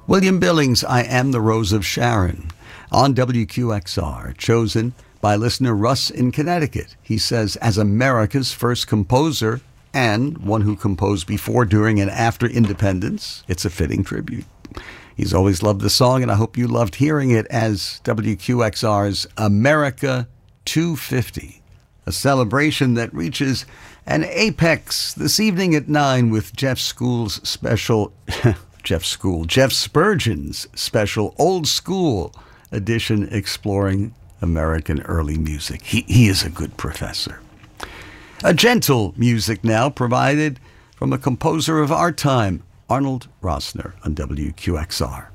William Billings, I Am the Rose of Sharon, on WQXR, chosen by listener Russ in Connecticut. He says, as America's first composer and one who composed before, during, and after independence, it's a fitting tribute. He's always loved the song, and I hope you loved hearing it as WQXR's America 250, a celebration that reaches an apex this evening at 9 with Jeff Spurgeon's special Old School edition exploring American early music. He is a good professor. A gentle music now provided from a composer of our time, Arnold Rosner, on WQXR.